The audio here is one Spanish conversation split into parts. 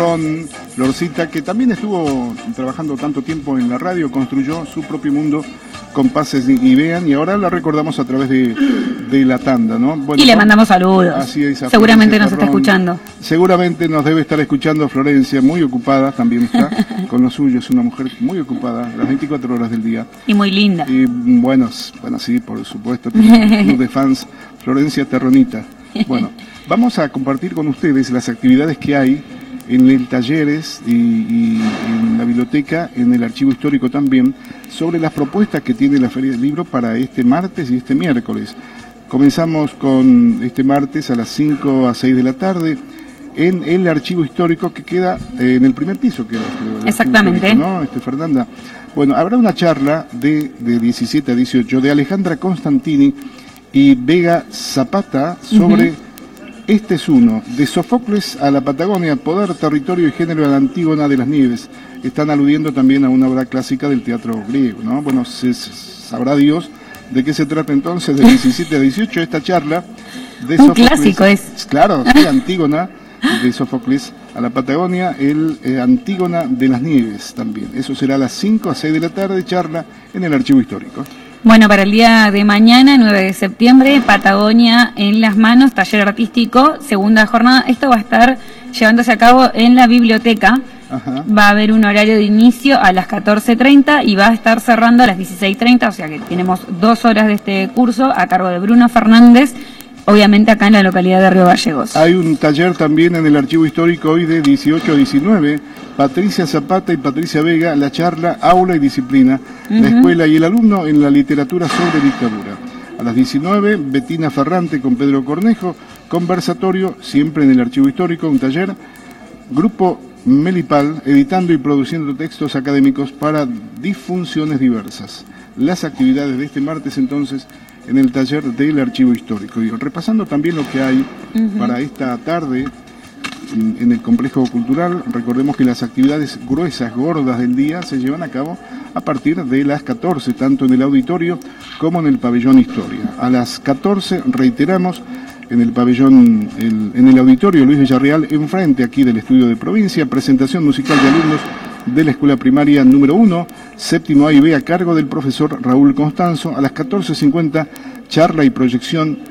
Ron, Florcita, que también estuvo trabajando tanto tiempo en la radio, construyó su propio mundo con Pases y Vean, y ahora la recordamos a través de la tanda, ¿no? Bueno, y le mandamos saludos. Así es, seguramente nos está escuchando. Seguramente nos debe estar escuchando Florencia, muy ocupada, también está con lo suyo, es una mujer muy ocupada, las 24 horas del día. Y muy linda. Y bueno, sí, por supuesto, tiene un club de fans, Florencia Terronita. Bueno, vamos a compartir con ustedes las actividades que hay en el talleres y en la biblioteca, en el archivo histórico también, sobre las propuestas que tiene la Feria del Libro para este martes y este miércoles. Comenzamos con este martes a las 5 a 6 de la tarde en el archivo histórico que queda en el primer piso. Exactamente. ¿No? Fernanda. Bueno, habrá una charla de 17 a 18 de Alejandra Constantini y Vega Zapata sobre Este es uno, de Sófocles a la Patagonia, poder, territorio y género de la Antígona de las Nieves. Están aludiendo también a una obra clásica del teatro griego, ¿no? Bueno, sabrá Dios de qué se trata entonces, de 17 a 18, esta charla de un Sófocles. Clásico es. Claro, sí, Antígona, de Sófocles a la Patagonia, Antígona de las Nieves también. Eso será a las 5 a 6 de la tarde, charla en el archivo histórico. Bueno, para el día de mañana, 9 de septiembre, Patagonia en las manos, taller artístico, segunda jornada. Esto va a estar llevándose a cabo en la biblioteca. Ajá. Va a haber un horario de inicio a las 14:30 y va a estar cerrando a las 16:30, o sea que tenemos 2 horas de este curso a cargo de Bruno Fernández, obviamente acá en la localidad de Río Gallegos. Hay un taller también en el archivo histórico hoy de 18 a 19, Patricia Zapata y Patricia Vega, la charla Aula y Disciplina, la escuela y el alumno en la literatura sobre dictadura. A las 19, Betina Ferrante con Pedro Cornejo, conversatorio, siempre en el archivo histórico, un taller, grupo Melipal, editando y produciendo textos académicos para disfunciones diversas. Las actividades de este martes entonces en el taller del archivo histórico. Y repasando también lo que hay para esta tarde en el complejo cultural, recordemos que las actividades gruesas, gordas del día se llevan a cabo a partir de las 14, tanto en el auditorio como en el pabellón Historia. A las 14, reiteramos, en el pabellón, en el auditorio Luis Villarreal, enfrente aquí del estudio de provincia, presentación musical de alumnos de la escuela primaria número 1, séptimo A y B, a cargo del profesor Raúl Constanzo. A las 14:50, charla y proyección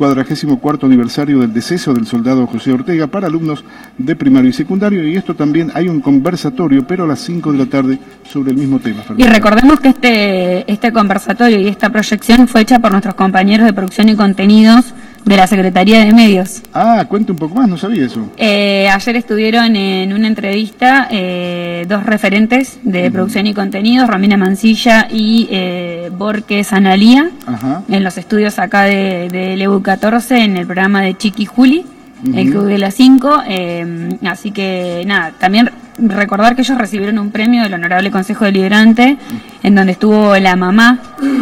44º aniversario del deceso del soldado José Ortega para alumnos de primario y secundario, y esto también hay un conversatorio, pero a las 5 de la tarde sobre el mismo tema. Fernanda. Y recordemos que este conversatorio y esta proyección fue hecha por nuestros compañeros de producción y contenidos de la Secretaría de Medios. Ah, cuente un poco más, no sabía eso. Ayer estuvieron en una entrevista 2 referentes de producción y contenidos, Romina Mancilla y Borges Analía, en los estudios acá de LEU 14, en el programa de Chiqui Juli, el Club de las 5. Así que nada, también recordar que ellos recibieron un premio del Honorable Consejo Deliberante, en donde estuvo la mamá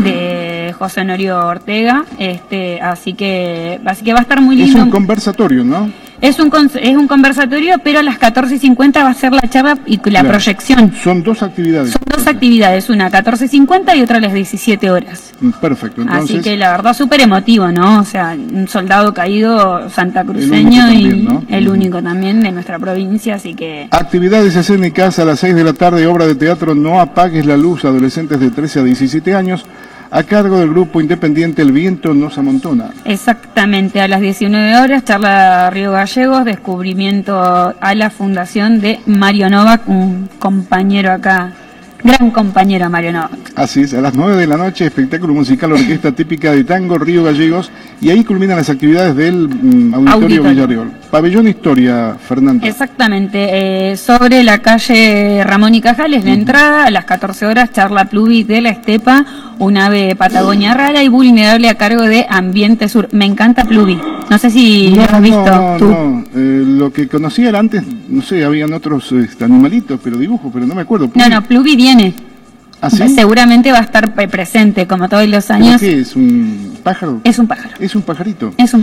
de José Honorio Ortega, así que va a estar muy lindo. Es un conversatorio, ¿no? Es un conversatorio, pero a las 14:50 va a ser la charla y la proyección. Son 2 actividades. Son 2 actividades, una a 14:50 y otra a las 17 horas. Perfecto, entonces. Así que la verdad súper emotivo, ¿no? O sea, un soldado caído santacruceño también, ¿no? el único también de nuestra provincia, así que... Actividades escénicas a las 6 de la tarde, obra de teatro No apagues la luz, adolescentes de 13 a 17 años, a cargo del grupo independiente El Viento Nos Amontona. Exactamente, a las 19 horas, charla Río Gallegos, descubrimiento a la fundación de Mario Novak, un compañero acá, gran compañero Mario Novak. Así es, a las 9 de la noche, espectáculo musical, orquesta típica de tango Río Gallegos, y ahí culminan las actividades del Auditorio Villarreal. Pabellón Historia, Fernanda. Exactamente, sobre la calle Ramón y Cajales, la entrada, a las 14 horas, charla Pluvi de la Estepa, un ave Patagonia rara y vulnerable a cargo de Ambiente Sur. Me encanta Pluvi, no sé si lo has visto tú. No, lo que conocía era antes, no sé, habían otros animalitos, pero dibujos, pero no me acuerdo. Pluvi. No, Pluvi viene. ¿Ah, sí? Seguramente va a estar presente, como todos los años. ¿Qué es? ¿Un pájaro? Es un pájaro. ¿Es un pajarito? Es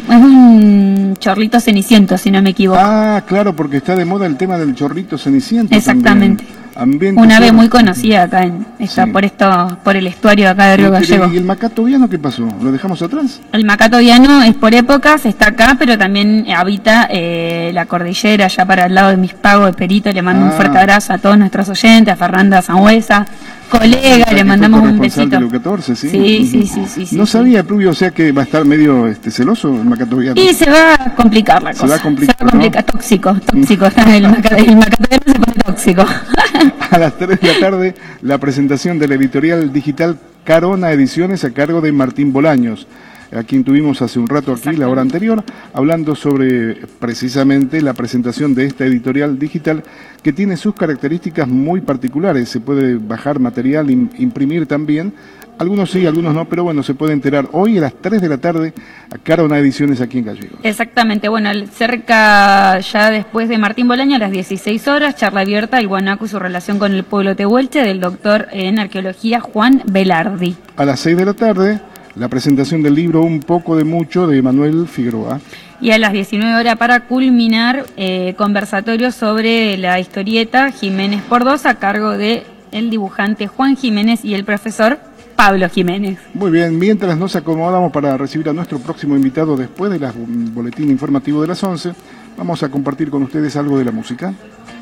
un chorlito ceniciento, si no me equivoco. Ah, claro, porque está de moda el tema del chorrito ceniciento. Exactamente. También. Un ave muy conocida acá por el estuario acá de Río Gallego. ¿Y el macato viano qué pasó? ¿Lo dejamos atrás? El macato viano es por épocas, está acá, pero también habita la cordillera, allá para el lado de Mispagos, de Perito. Le mando un fuerte abrazo a todos nuestros oyentes, a Fernanda Sangüesa, colega, le mandamos un besito. De los 14, ¿sí? Sí. No sabía, Pluvio, o sea que va a estar medio celoso el macato viano. Y se va a complicar la cosa. Se va a complicar, tóxico. El macato viano se pone tóxico. A las 3 de la tarde, la presentación de la editorial digital Carona Ediciones a cargo de Martín Bolaños, a quien tuvimos hace un rato aquí, la hora anterior, hablando sobre precisamente la presentación de esta editorial digital que tiene sus características muy particulares. Se puede bajar material, imprimir también. Algunos sí, algunos no, pero bueno, se puede enterar hoy a las 3 de la tarde a Carona Ediciones aquí en Gallegos. Exactamente, bueno, cerca ya después de Martín Bolaño a las 16 horas, charla abierta, el guanaco y su relación con el pueblo tehuelche del doctor en arqueología Juan Velardi. A las 6 de la tarde, la presentación del libro Un poco de mucho de Manuel Figueroa. Y a las 19 horas para culminar, conversatorio sobre la historieta Jiménez por dos a cargo de el dibujante Juan Jiménez y el profesor Pablo Jiménez. Muy bien, mientras nos acomodamos para recibir a nuestro próximo invitado después del boletín informativo de las 11, vamos a compartir con ustedes algo de la música.